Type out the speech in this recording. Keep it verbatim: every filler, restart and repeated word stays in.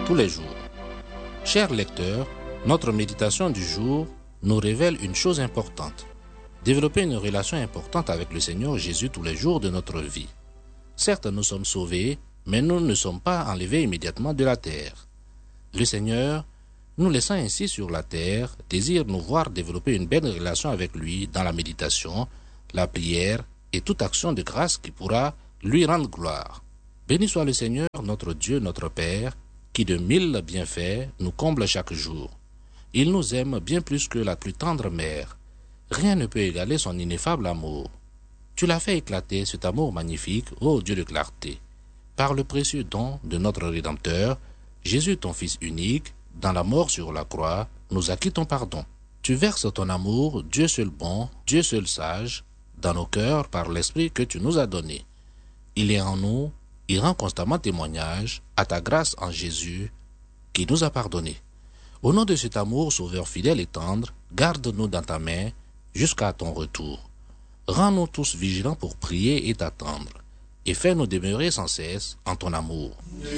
tous les jours. Chers lecteurs, notre méditation du jour nous révèle une chose importante. Développer une relation importante avec le Seigneur Jésus tous les jours de notre vie. Certes, nous sommes sauvés, mais nous ne sommes pas enlevés immédiatement de la terre. Le Seigneur, nous laissant ainsi sur la terre, désire nous voir développer une belle relation avec lui dans la méditation, la prière et toute action de grâce qui pourra lui rendre gloire. Béni soit le Seigneur, notre Dieu, notre Père, qui de mille bienfaits nous comble chaque jour. Il nous aime bien plus que la plus tendre mère. Rien ne peut égaler son ineffable amour. Tu l'as fait éclater cet amour magnifique, ô Dieu de clarté. Par le précieux don de notre Rédempteur, Jésus, ton Fils unique, dans la mort sur la croix, nous acquitte ton pardon. Tu verses ton amour, Dieu seul bon, Dieu seul sage, dans nos cœurs par l'Esprit que tu nous as donné. Il est en nous, il rend constamment témoignage à ta grâce en Jésus, qui nous a pardonné. Au nom de cet amour sauveur fidèle et tendre, garde-nous dans ta main jusqu'à ton retour. Rends-nous tous vigilants pour prier et t'attendre, et fais-nous demeurer sans cesse en ton amour.